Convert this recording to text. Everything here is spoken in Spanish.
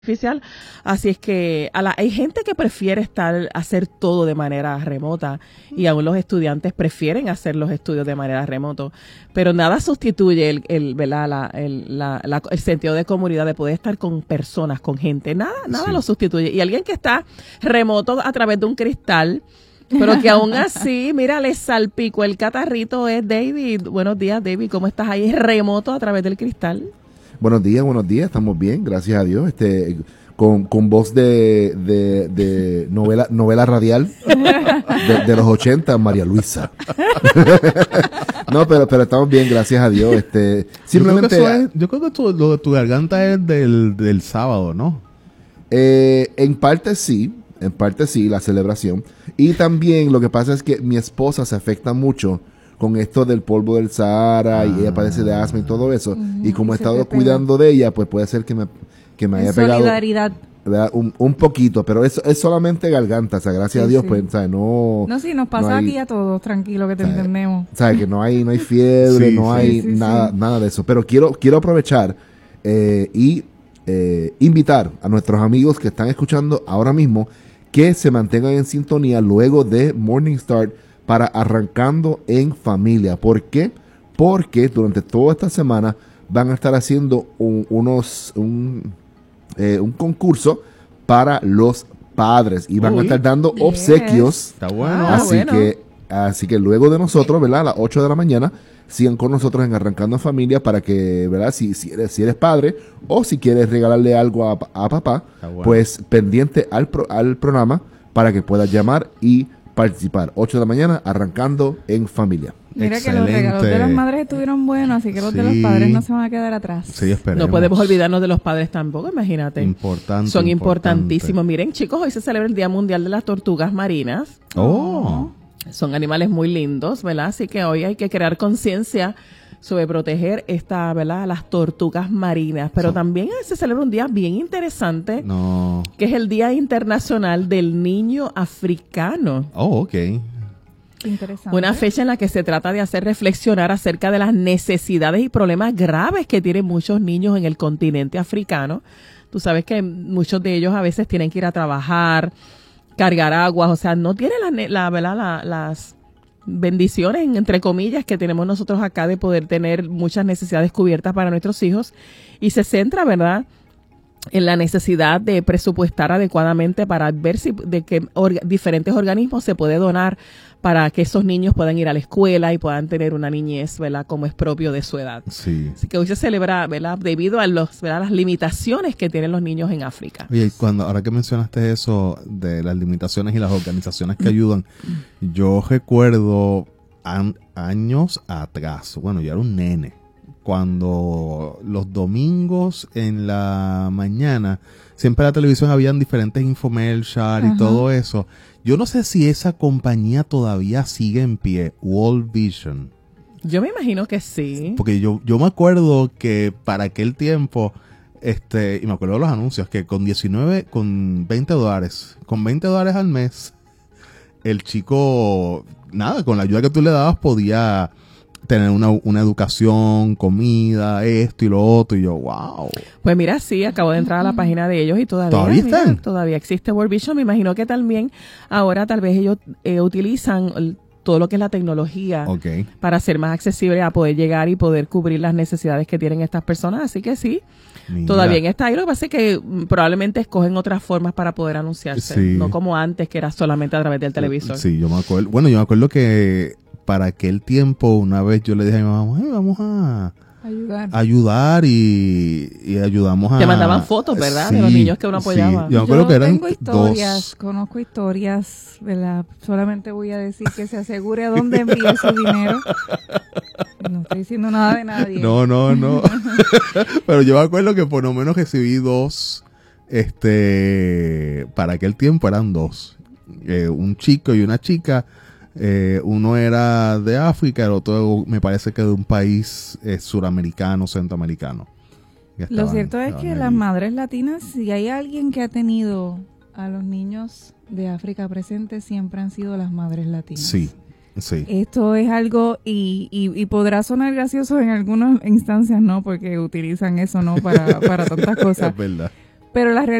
artificial, así es que hay gente que prefiere hacer todo de manera remota y aún los estudiantes prefieren hacer los estudios de manera remota, pero nada sustituye el sentido de comunidad, de poder estar con personas, con gente, nada Sí. lo sustituye. Y alguien que está remoto a través de un cristal, pero que aún así, mira, le salpicó el catarrito, es David. Buenos días, David, ¿cómo estás ahí remoto a través del cristal? Buenos días, estamos bien, gracias a Dios, con voz de novela radial de los 80, María Luisa. No, pero estamos bien, gracias a Dios, simplemente... Yo creo que lo de tu garganta es del sábado, ¿no? En parte sí, la celebración, y también lo que pasa es que mi esposa se afecta mucho con esto del polvo del Sahara y ella padece de asma y todo eso, y como he estado cuidando de ella, pues puede ser que me haya pegado solidaridad, ¿verdad? Un poquito, pero eso es solamente garganta, o sea, gracias a Dios, pues, ¿sabes? No, sí, nos pasa hay, aquí a todos, tranquilo, que te entendemos. ¿sabes? Que no hay fiebre, Sí, no sí. hay nada de eso, pero quiero aprovechar y invitar a nuestros amigos que están escuchando ahora mismo que se mantengan en sintonía luego de Morning Start para Arrancando en Familia. ¿Por qué? Porque durante toda esta semana van a estar haciendo un concurso para los padres y van a estar dando obsequios. Está bueno. Así que luego de nosotros, ¿verdad? A las 8 de la mañana, sigan con nosotros en Arrancando en Familia para que, ¿verdad? Si eres padre o si quieres regalarle algo a papá, bueno. pues pendiente al programa para que puedas llamar y participar. 8 de la mañana, Arrancando en Familia. Mira Excelente. que los regalos de las madres estuvieron buenos, así que los de los padres no se van a quedar atrás. Sí, esperemos. No podemos olvidarnos de los padres tampoco, imagínate. Son importantísimos. Miren, chicos, hoy se celebra el Día Mundial de las Tortugas Marinas. Oh. Son animales muy lindos, ¿verdad? Así que hoy hay que crear conciencia sobre proteger ¿verdad? Las tortugas marinas. Pero también se celebra un día bien interesante, que es el Día Internacional del Niño Africano. Oh, ok. Interesante. Una fecha en la que se trata de hacer reflexionar acerca de las necesidades y problemas graves que tienen muchos niños en el continente africano. Tú sabes que muchos de ellos a veces tienen que ir a trabajar, cargar aguas, o sea, no tienen las bendiciones, entre comillas, que tenemos nosotros acá de poder tener muchas necesidades cubiertas para nuestros hijos, y se centra, ¿verdad?, en la necesidad de presupuestar adecuadamente para ver si de qué diferentes organismos se puede donar para que esos niños puedan ir a la escuela y puedan tener una niñez, ¿verdad?, como es propio de su edad. Sí. Así que hoy se celebra, ¿verdad?, debido a las limitaciones que tienen los niños en África. Oye, ahora que mencionaste eso de las limitaciones y las organizaciones que ayudan, yo recuerdo años atrás, bueno, yo era un nene, cuando los domingos en la mañana siempre en la televisión habían diferentes infomercials y todo eso. Yo no sé si esa compañía todavía sigue en pie, World Vision. Yo me imagino que sí. Porque yo me acuerdo que para aquel tiempo, y me acuerdo de los anuncios, que con $20, con $20 al mes, el chico, nada, con la ayuda que tú le dabas podía tener una educación, comida, esto y lo otro, y yo, wow. Pues mira, sí, acabo de entrar a la página de ellos y todavía están. Todavía existe World Vision. Me imagino que también ahora tal vez ellos utilizan todo lo que es la tecnología para ser más accesible a poder llegar y poder cubrir las necesidades que tienen estas personas, así que sí. Mira. Todavía está ahí, lo que pasa es que probablemente escogen otras formas para poder anunciarse, no como antes, que era solamente a través del televisor. Sí, yo me acuerdo que para aquel tiempo, una vez yo le dije a mi mamá, vamos a ayudar y ayudamos a... Te mandaban fotos, ¿verdad? Sí, de los niños que uno apoyaba. Sí. Yo me acuerdo que eran conozco historias, ¿verdad? Solamente voy a decir que se asegure a dónde envía su dinero. No estoy diciendo nada de nadie. No. Pero yo me acuerdo que por lo menos recibí 2, para aquel tiempo eran 2. Un chico y una chica. Uno era de África, el otro me parece que de un país suramericano, centroamericano. Lo cierto es que las madres latinas, si hay alguien que ha tenido a los niños de África presentes, siempre han sido las madres latinas. Sí. Esto es algo, y podrá sonar gracioso en algunas instancias, ¿no? Porque utilizan eso, ¿no? Para tantas cosas. Es verdad. Pero la